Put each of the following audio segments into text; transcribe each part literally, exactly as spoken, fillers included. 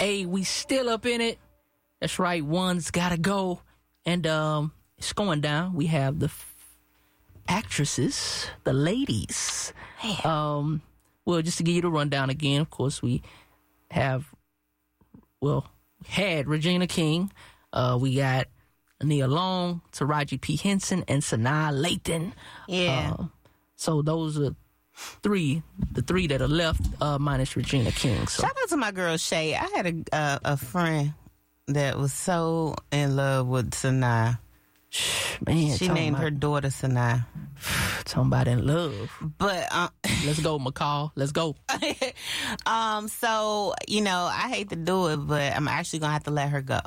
Hey, we still up in it. That's right. One's gotta go. And um, it's going down. We have the f- actresses, the ladies. Man. Um, well, just to give you the rundown again, of course, we have, well, had Regina King. Uh, we got Nia Long, Taraji P. Henson, and Sanaa Lathan. Yeah. Uh, so those are three, the three that are left, uh, minus Regina King. So. Shout out to my girl Shay. I had a uh, a friend that was so in love with Sanaa. Man, she named about, her daughter Sanaa. Talking about in love. But uh, let's go, McCall. Let's go. um. So you know, I hate to do it, but I'm actually gonna have to let her go.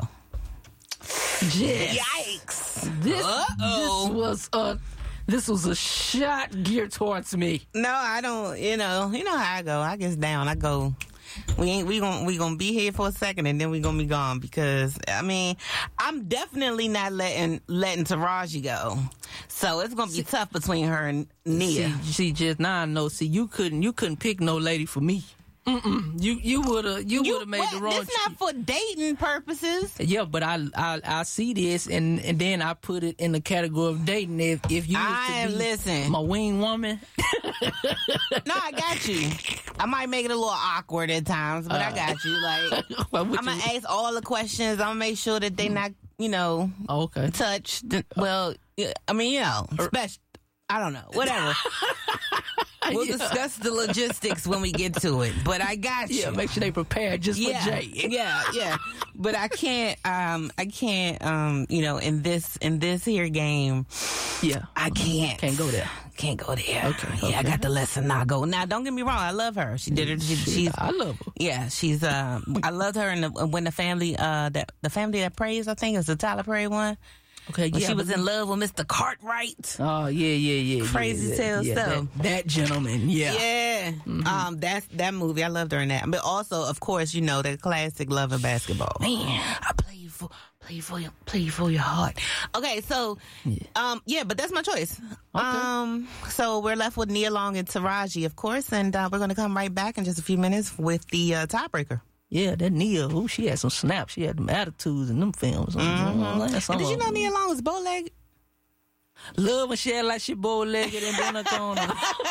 Yes. Yikes! This, this was a this was a shot geared towards me. No, I don't. You know, you know how I go. I get down. I go. We ain't we gonna we gonna be here for a second and then we gonna be gone because I mean I'm definitely not letting letting Taraji go. So it's gonna be see, tough between her and Nia. See, see, just now I know. See, you couldn't you couldn't pick no lady for me. Mm-mm. You you would have you, you would have made what? the wrong. It's not for dating purposes. Yeah, but I I I see this and and then I put it in the category of dating. If if you I am listen my wing woman. No, I got you. I might make it a little awkward at times, but uh, I got you. Like I'm gonna ask all the questions. I'm gonna make sure that they not you know oh, okay touched. Well, I mean you know special. I don't know. Whatever. We'll yeah. discuss the logistics when we get to it. But I got you. Yeah, make sure they prepared just yeah, for Jay. Yeah, yeah. But I can't um I can't um you know, in this in this here game, yeah. I can't. Can't go there. Can't go there. Okay. Yeah, okay. I got the lesson now go. Now don't get me wrong, I love her. She did her she, she's I love her. Yeah, she's um I loved her in the when the family uh that the family that prays, I think is the Tyler Perry one. Okay, when yeah, she was in love with Mister Cartwright. Oh yeah, yeah, yeah. Crazy yeah, tale yeah, stuff. That, that gentleman, yeah, yeah. Mm-hmm. Um, that's that movie. I loved her in that. But also, of course, you know the classic Love and Basketball. Man, I play for play for your play for your heart. Okay, so yeah. um, yeah, but that's my choice. Okay. Um, so we're left with Nia Long and Taraji, of course, and uh, we're gonna come right back in just a few minutes with the uh, tiebreaker. Yeah, that Nia, ooh, she had some snaps. She had them attitudes in them films. Mm-hmm. And did you know Nia Long was bow-legged? Love when she had like she bow-legged and then her on.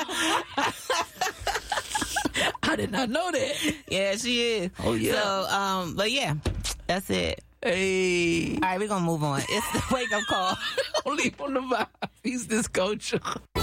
I did not know that. Yeah, she is. Oh, yeah. So, um, but yeah, that's it. Hey. All right, we're going to move on. It's the wake-up call. Only on the vibe. He's this culture.